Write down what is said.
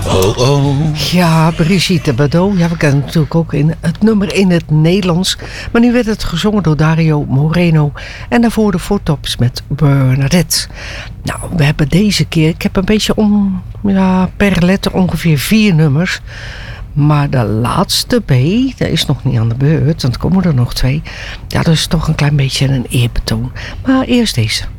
Oh, oh. Ja, Brigitte Bardot. Ja, we kennen natuurlijk ook het nummer in het Nederlands. Maar nu werd het gezongen door Dario Moreno. En daarvoor de Four Tops met Bernadette. Nou, we hebben deze keer... Ik heb een beetje per letter ongeveer 4 nummers. Maar de laatste B, dat is nog niet aan de beurt. Want er komen er nog 2. Ja, dat is toch een klein beetje een eerbetoon. Maar eerst deze.